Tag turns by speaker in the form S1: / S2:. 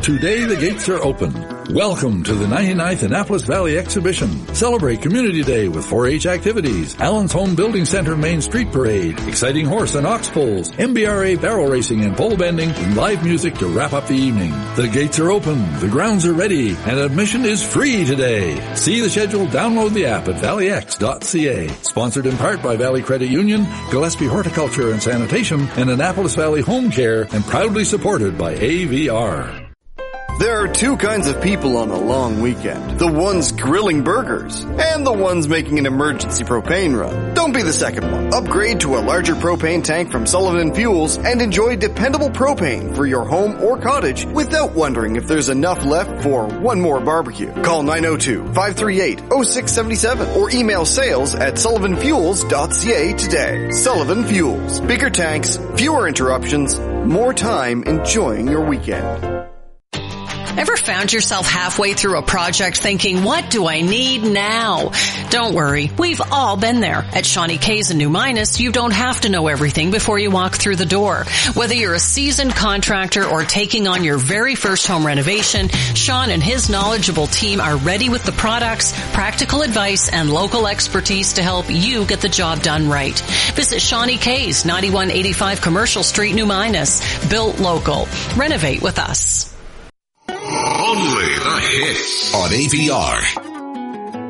S1: Today the gates are open. Welcome to the 99th Annapolis Valley Exhibition. Celebrate Community Day with 4-H activities, Allen's Home Building Center Main Street Parade, exciting horse and ox pulls, MBRA barrel racing and pole bending, and live music to wrap up the evening. The gates are open, the grounds are ready, and admission is free today. See the schedule, download the app at valleyx.ca. Sponsored in part by Valley Credit Union, Gillespie Horticulture and Sanitation, and Annapolis Valley Home Care, and proudly supported by AVR.
S2: There are two kinds of people on a long weekend. The ones grilling burgers and the ones making an emergency propane run. Don't be the second one. Upgrade to a larger propane tank from Sullivan Fuels and enjoy dependable propane for your home or cottage without wondering if there's enough left for one more barbecue. Call 902-538-0677 or email sales@sullivanfuels.ca today. Sullivan Fuels. Bigger tanks, fewer interruptions, more time enjoying your weekend.
S3: Ever found yourself halfway through a project thinking, what do I need now? Don't worry. We've all been there. At Shawnee K's in New Minas, you don't have to know everything before you walk through the door. Whether you're a seasoned contractor or taking on your very first home renovation, Sean and his knowledgeable team are ready with the products, practical advice, and local expertise to help you get the job done right. Visit Shawnee K's, 9185 Commercial Street, New Minas. Built local. Renovate with us.
S4: Only the hits on AVR.